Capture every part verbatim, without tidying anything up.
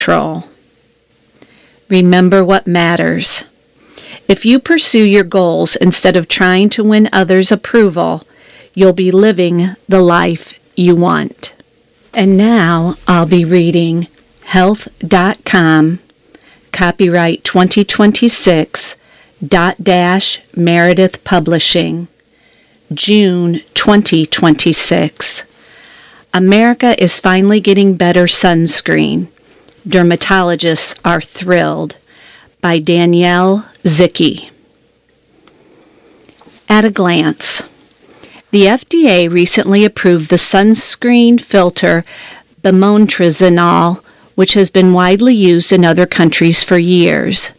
control. Remember what matters. If you pursue your goals instead of trying to win others' approval, you'll be living the life you want. And now I'll be reading health dot com, copyright twenty twenty-six, dot dash Meredith Publishing, June twenty twenty-six. America is finally getting better sunscreen. Dermatologists are thrilled. By Danielle Zicki. At a glance. The F D A recently approved the sunscreen filter bemontrizanol, which has been widely used in other countries for years.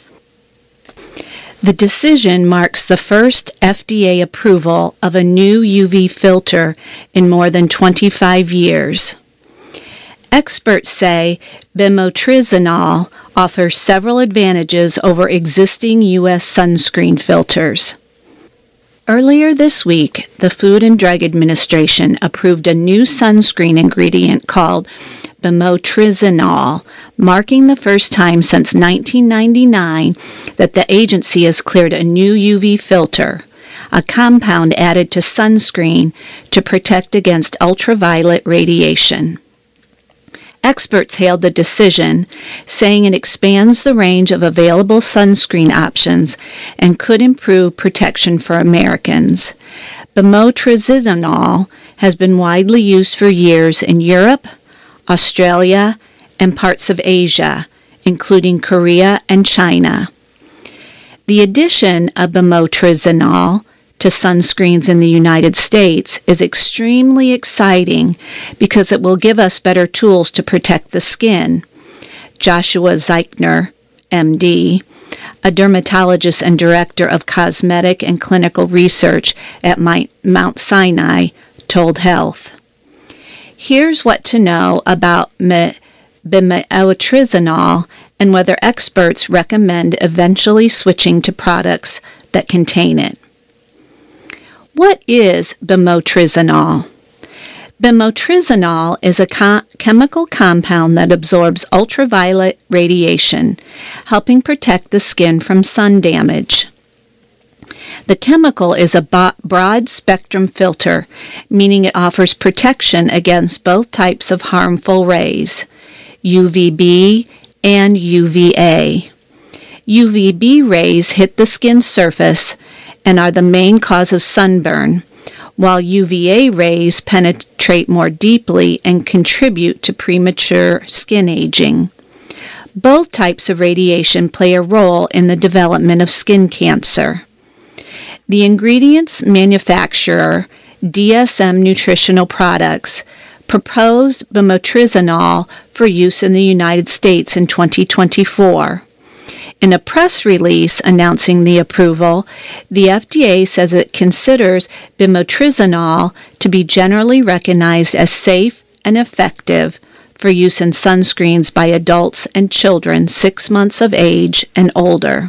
The decision marks the first F D A approval of a new U V filter in more than twenty-five years. Experts say bemontrizanol offers several advantages over existing U S sunscreen filters. Earlier this week, the Food and Drug Administration approved a new sunscreen ingredient called bemontrizanol, marking the first time since nineteen ninety-nine that the agency has cleared a new U V filter, a compound added to sunscreen to protect against ultraviolet radiation. Experts hailed the decision, saying it expands the range of available sunscreen options and could improve protection for Americans. Bemontrizanol has been widely used for years in Europe, Australia, and parts of Asia, including Korea and China. The addition of bemontrizanol to sunscreens in the United States is extremely exciting because it will give us better tools to protect the skin. Joshua Zeichner, M D, a dermatologist and director of cosmetic and clinical research at Mount Sinai, told Health. Here's what to know about bemontrizanol and whether experts recommend eventually switching to products that contain it. What is bemontrizanol? Bemontrizanol is a co- chemical compound that absorbs ultraviolet radiation, helping protect the skin from sun damage. The chemical is a bo- broad-spectrum filter, meaning it offers protection against both types of harmful rays, U V B and U V A. U V B rays hit the skin's surface and are the main cause of sunburn, while U V A rays penetrate more deeply and contribute to premature skin aging. Both types of radiation play a role in the development of skin cancer. The ingredients manufacturer, D S M Nutritional Products, proposed bemontrizanol for use in the United States in twenty twenty-four. In a press release announcing the approval, the F D A says it considers bemontrizanol to be generally recognized as safe and effective for use in sunscreens by adults and children six months of age and older.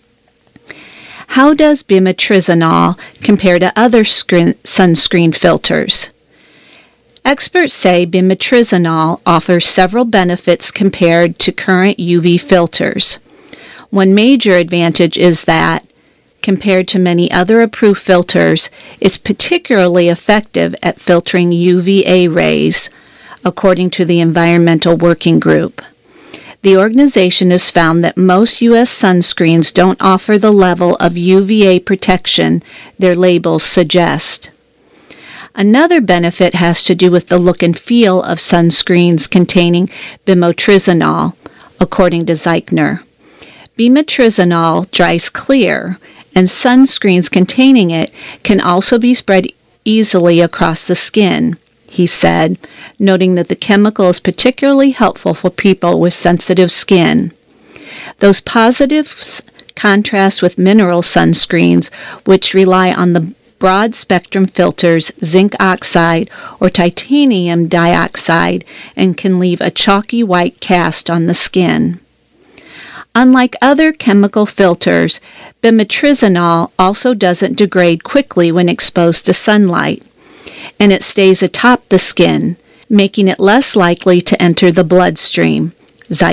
How does bemontrizanol compare to other screen, sunscreen filters? Experts say bemontrizanol offers several benefits compared to current U V filters. One major advantage is that, compared to many other approved filters, it's particularly effective at filtering U V A rays, according to the Environmental Working Group. The organization has found that most U S sunscreens don't offer the level of U V A protection their labels suggest. Another benefit has to do with the look and feel of sunscreens containing bemontrizanol, according to Zeichner. Bemontrizanol dries clear, and sunscreens containing it can also be spread easily across the skin, he said, noting that the chemical is particularly helpful for people with sensitive skin. Those positives contrast with mineral sunscreens, which rely on the broad-spectrum filters zinc oxide or titanium dioxide and can leave a chalky white cast on the skin. Unlike other chemical filters, bemontrizanol also doesn't degrade quickly when exposed to sunlight, and it stays atop the skin, making it less likely to enter the bloodstream,